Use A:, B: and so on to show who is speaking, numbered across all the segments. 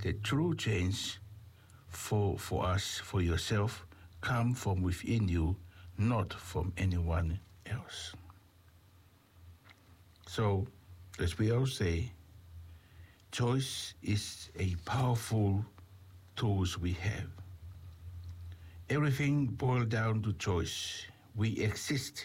A: the true change for us, for yourself, come from within you, not from anyone else. So, as we all say, choice is a powerful tool we have. Everything boils down to choice. We exist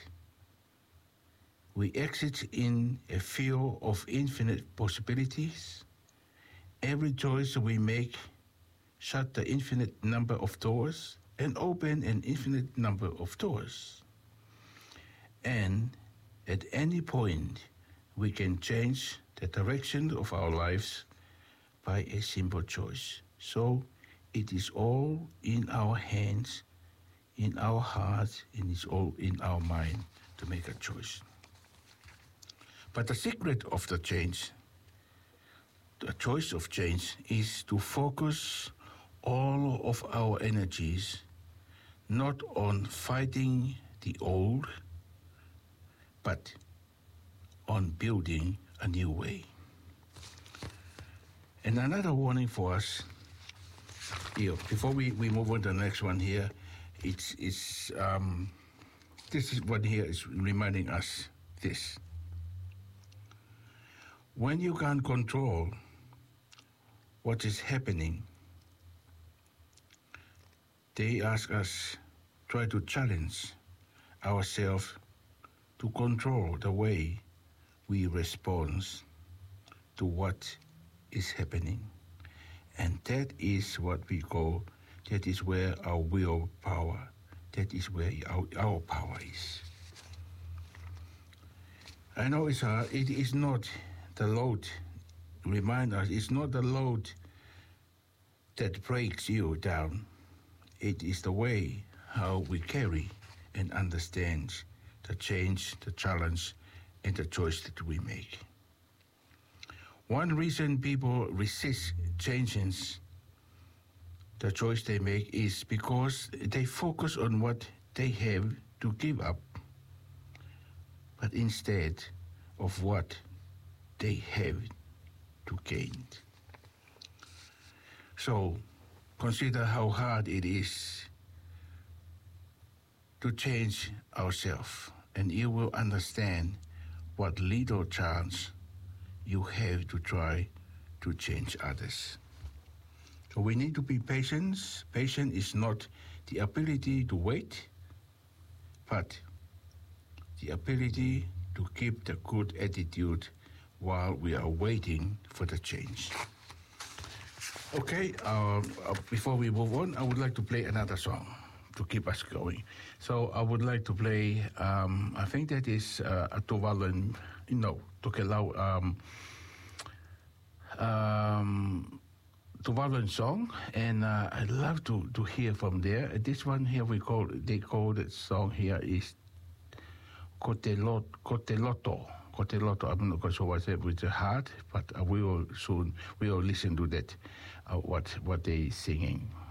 A: in a field of infinite possibilities. Every choice we make shut the infinite number of doors and open an infinite number of doors. And at any point, we can change the direction of our lives by a simple choice. So it is all in our hands, in our heart, and it's all in our mind to make a choice. But the secret of the change, the choice of change, is to focus all of our energies not on fighting the old, but on building a new way. And another warning for us, before we move on to the next one here, this is one here is reminding us this. When you can't control what is happening, they ask us, try to challenge ourselves to control the way we respond to what is happening. And that is what we call, that is where our willpower, that is where our power is. I know it's hard. It is not the load, remind us, it's not the load that breaks you down. It is the way how we carry and understand the change, the challenge, and the choice that we make. One reason people resist changes the choice they make is because they focus on what they have to give up, but instead of what they have to gain. So consider how hard it is to change ourselves, and you will understand what little chance you have to try to change others. So we need to be patient. Patience is not the ability to wait, but the ability to keep the good attitude while we are waiting for the change. Okay, before we move on, I would like to play another song to keep us going. So I would like to play, I think that is a Tuvaluan, Tuvaluan song, and I'd love to hear from there. This one here they call the song here is Koteloto. I'm not sure what it with the heart, but we will listen to that, what they singing.